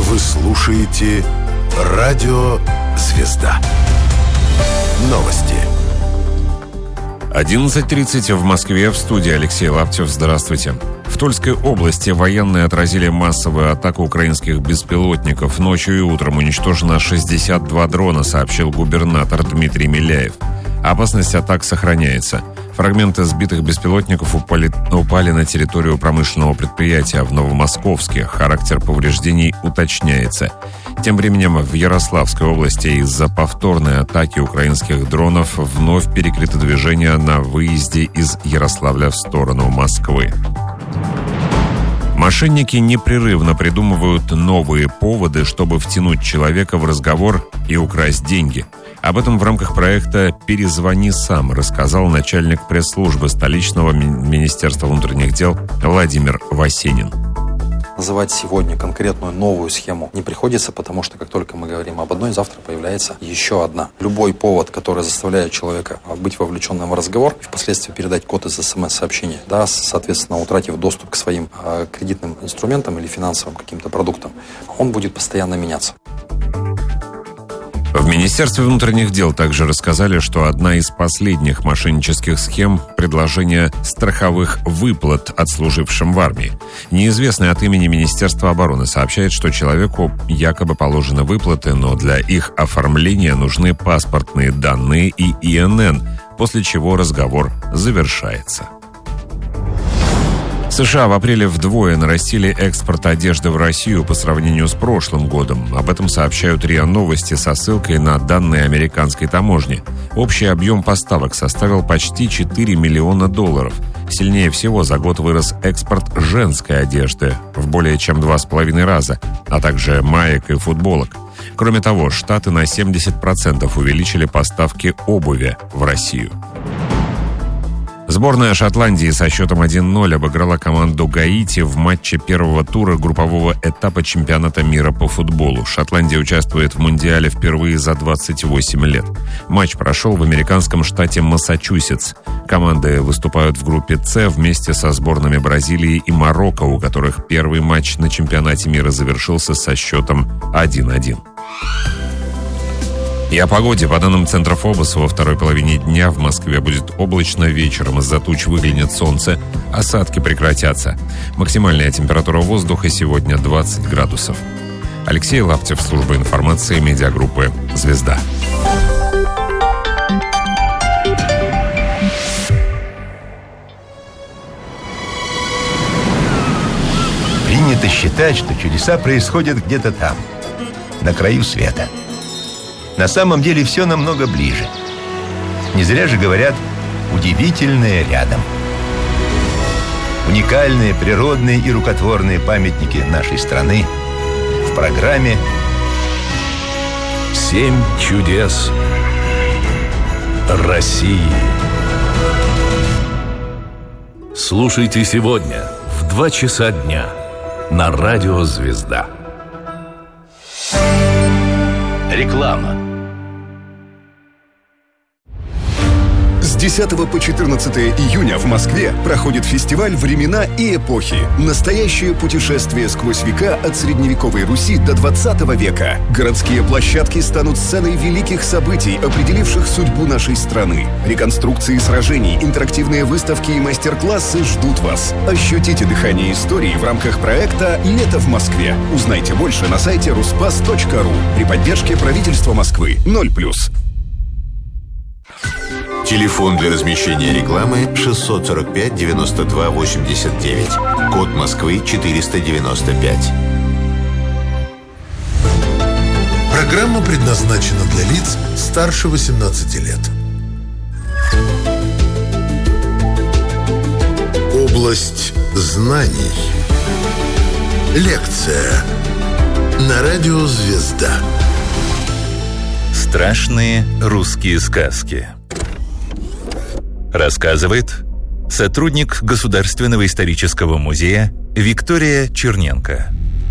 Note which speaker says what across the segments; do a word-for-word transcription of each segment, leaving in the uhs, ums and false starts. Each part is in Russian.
Speaker 1: Вы слушаете «Радио Звезда». Новости.
Speaker 2: одиннадцать тридцать в Москве. В студии Алексей Лаптев. Здравствуйте. В Тульской области военные отразили массовую атаку украинских беспилотников. Ночью и утром уничтожено шестьдесят два дрона, сообщил губернатор Дмитрий Миляев. Опасность атак сохраняется. Фрагменты сбитых беспилотников упали, упали на территорию промышленного предприятия в Новомосковске. Характер повреждений уточняется. Тем временем в Ярославской области из-за повторной атаки украинских дронов вновь перекрыто движение на выезде из Ярославля в сторону Москвы. Мошенники непрерывно придумывают новые поводы, чтобы втянуть человека в разговор и украсть деньги. Об этом в рамках проекта «Перезвони сам» рассказал начальник пресс-службы столичного Министерства внутренних дел Владимир Васенин.
Speaker 3: Называть сегодня конкретную новую схему не приходится, потому что как только мы говорим об одной, завтра появляется еще одна. Любой повод, который заставляет человека быть вовлеченным в разговор и впоследствии передать код из смс-сообщения, да, соответственно, утратив доступ к своим э, кредитным инструментам или финансовым каким-то продуктам, он будет постоянно меняться.
Speaker 2: В Министерстве внутренних дел также рассказали, что одна из последних мошеннических схем – предложение страховых выплат отслужившим в армии. Неизвестный от имени Министерства обороны сообщает, что человеку якобы положены выплаты, но для их оформления нужны паспортные данные и И Эн Эн, после чего разговор завершается. США в апреле вдвое нарастили экспорт одежды в Россию по сравнению с прошлым годом. Об этом сообщают РИА Новости со ссылкой на данные американской таможни. Общий объем поставок составил почти четыре миллиона долларов. Сильнее всего за год вырос экспорт женской одежды в более чем два с половиной раза, а также маек и футболок. Кроме того, Штаты на семьдесят процентов увеличили поставки обуви в Россию. Сборная Шотландии со счетом один ноль обыграла команду Гаити в матче первого тура группового этапа чемпионата мира по футболу. Шотландия участвует в Мундиале впервые за двадцать восемь лет. Матч прошел в американском штате Массачусетс. Команды выступают в группе С вместе со сборными Бразилии и Марокко, у которых первый матч на чемпионате мира завершился со счетом один один. И о погоде. По данным Центра Фобоса, во второй половине дня в Москве будет облачно, вечером из-за туч выглянет солнце, осадки прекратятся. Максимальная температура воздуха сегодня двадцать градусов. Алексей Лаптев, служба информации, медиагруппы «Звезда».
Speaker 4: Принято считать, что чудеса происходят где-то там, на краю света. На самом деле все намного ближе. Не зря же говорят «удивительное рядом». Уникальные природные и рукотворные памятники нашей страны в программе
Speaker 5: «Семь чудес России». Слушайте сегодня в два часа дня на радио «Звезда». Реклама.
Speaker 6: С десятого по четырнадцатое июня в Москве проходит фестиваль «Времена и эпохи». Настоящее путешествие сквозь века от средневековой Руси до двадцатого века. Городские площадки станут сценой великих событий, определивших судьбу нашей страны. Реконструкции сражений, интерактивные выставки и мастер-классы ждут вас. Ощутите дыхание истории в рамках проекта «Лето в Москве». Узнайте больше на сайте руспас точка ру при поддержке правительства Москвы. ноль плюс.
Speaker 1: Телефон для размещения рекламы шестьсот сорок пять девяносто два восемьдесят девять. Код Москвы четыреста девяносто пять. Программа предназначена для лиц старше восемнадцати лет. Область знаний. Лекция на радио «Звезда».
Speaker 7: Страшные русские сказки. Рассказывает сотрудник Государственного исторического музея Виктория Черненко.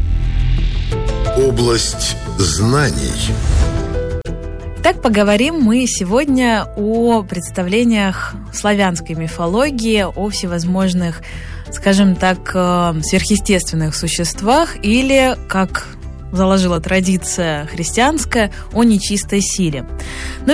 Speaker 1: Область знаний.
Speaker 8: Так поговорим мы сегодня о представлениях славянской мифологии, о всевозможных, скажем так, сверхъестественных существах или, как заложила традиция христианская о нечистой силе. Но